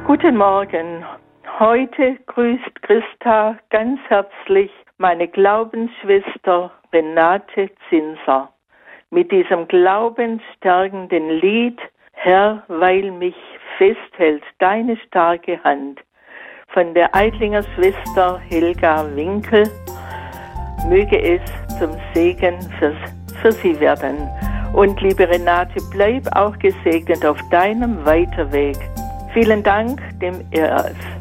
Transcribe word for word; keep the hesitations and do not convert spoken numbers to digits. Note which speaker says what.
Speaker 1: Guten Morgen. Heute grüßt Christa ganz herzlich meine Glaubensschwester Renate Zinser mit diesem glaubensstärkenden Lied Herr, weil mich festhält deine starke Hand von der Eitlinger Schwester Helga Winkel. Möge es zum Segen für, für sie werden. Und liebe Renate, bleib auch gesegnet auf deinem Weiterweg. Vielen Dank dem E R F.